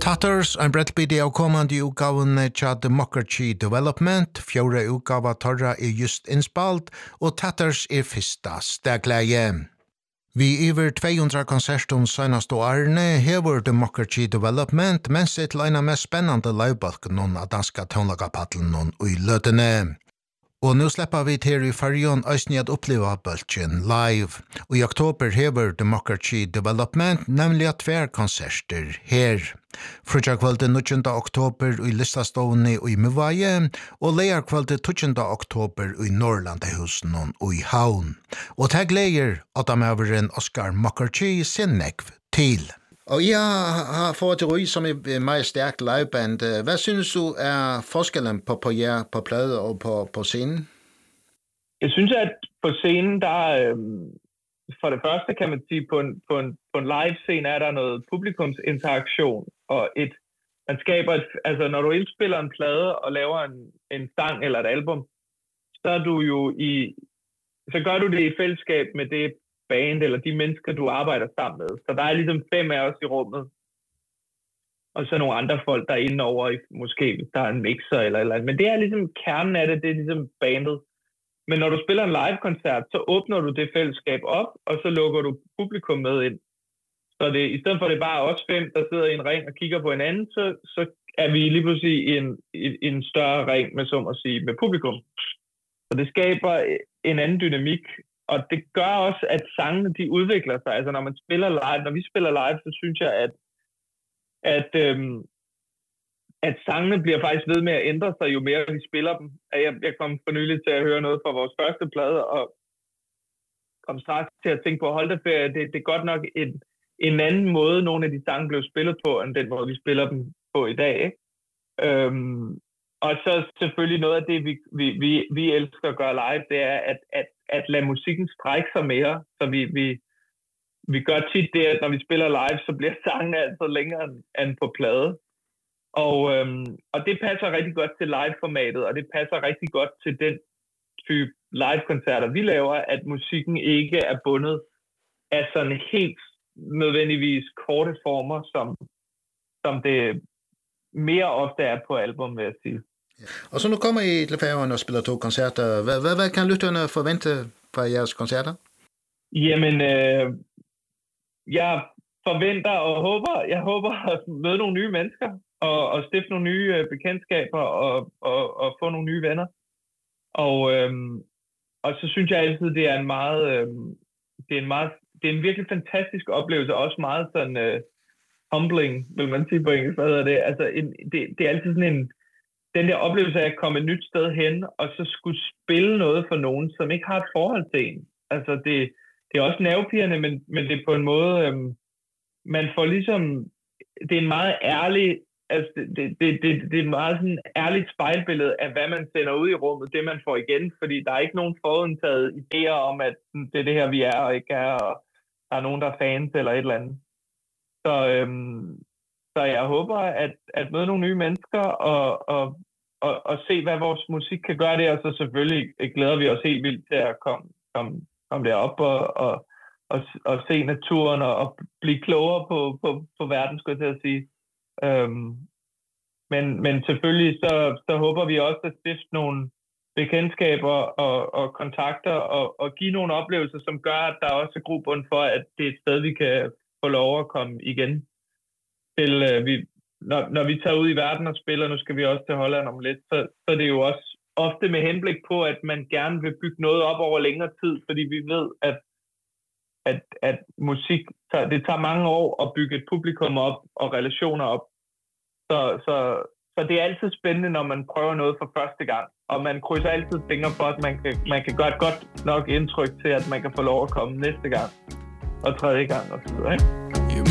Tatters, en brettbidi av kommande utgaven tja Democracy Development, fjore utgava torra just innspalt, og Tatters fyrsta stegleie. Vi iver 200 konsertum senast og Arne hever Democracy Development, mens et leina mest spennande livebalk noen av danska tonlagapaddelen noen ui løtene. Og nu släpper vi til i Färjön øysni at oppleva bølgen live. Og i oktober hever Democracy Development nemlig 2 konserter her. Frutjakvölde 9. oktober i Listastovni i Mivaje, og leierkvölde 20. oktober i Norrlandahusen og i Havn. Og det gleder Adam-øveren Oscar Mokkarchi sin nekv til. Og jeg har fået til Røy som er meget stærkt liveband. Hvad synes du er forskellen på jer på plade og på scenen? Jeg synes, at på scenen, der for det første kan man sige, på en live-scene er der noget publikumsinteraktion, og man skaber altså når du indspiller en plade og laver en sang eller et album, så er du jo så gør du det i fællesskab med det band eller de mennesker, du arbejder sammen med. Så der er ligesom 5 af os i rummet, og så nogle andre folk, der er inde over, måske hvis der er en mixer eller andet. Men det er ligesom kernen af det er ligesom bandet. Men når du spiller en live-koncert, så åbner du det fællesskab op, og så lukker du publikum med ind. Så i stedet for det er bare os 5, der sidder i en ring og kigger på hinanden, så er vi lige pludselig i en større ring med, som at sige, med publikum. Så det skaber en anden dynamik, og det gør også, at sangene de udvikler sig. Altså når vi spiller live, så synes jeg, at sangene bliver faktisk ved med at ændre sig, jo mere vi spiller dem. Jeg kom for nylig til at høre noget fra vores første plade, og kom straks til at tænke på, hold da ferie, det er godt nok en anden måde, nogle af de sange blev spillet på, end den måde, vi spiller dem på i dag. Ikke? Og så selvfølgelig noget af det, vi elsker at gøre live, det er at lade musikken strække sig mere. Så vi gør tit det, at når vi spiller live, så bliver sangene altså længere end på plade. Og det passer rigtig godt til live-formatet, og det passer rigtig godt til den type live-koncerter, vi laver, at musikken ikke er bundet af sådan helt nødvendigvis korte former, som det mere ofte er på album, vil jeg sige. Og så nu kommer I til Færøerne og spiller 2 koncerter. Hvad kan lytterne forvente fra jeres koncerter? Jamen, jeg forventer og håber at møde nogle nye mennesker, og stifte nogle nye bekendtskaber, og få nogle nye venner. Og så synes jeg altid, det er det er en virkelig fantastisk oplevelse, også meget sådan humbling, vil man sige på engelsk. Hvad er det? Altså, det er altid sådan den der oplevelse af at komme et nyt sted hen, og så skulle spille noget for nogen, som ikke har et forhold til en. Altså, det er også nervepirrende, men det er på en måde, man får ligesom, det er en meget ærlig, altså, det er et meget sådan ærligt spejlbillede af, hvad man sender ud i rummet, det man får igen, fordi der er ikke nogen forudtaget idéer om, at det er det her, vi er og ikke er, og der er nogen, der er fans eller et eller andet. Så jeg håber at møde nogle nye mennesker og se, hvad vores musik kan gøre det, og så selvfølgelig glæder vi os helt vildt til at komme derop og se naturen og blive klogere på verden, skulle jeg til at sige. Men selvfølgelig så håber vi også at stifte nogle bekendtskaber og kontakter og give nogle oplevelser, som gør, at der også er grobund for, at det er et sted, vi kan få lov at komme igen til. Når vi tager ud i verden og spiller, nu skal vi også til Holland om lidt, så er det jo også ofte med henblik på, at man gerne vil bygge noget op over længere tid, fordi vi ved, at musik, det tager mange år at bygge et publikum op og relationer op. Så det er altid spændende, når man prøver noget for første gang, og man krydser altid fingre for, at man kan gøre et godt nok indtryk til, at man kan få lov at komme næste gang og tredje gang og så videre, ikke?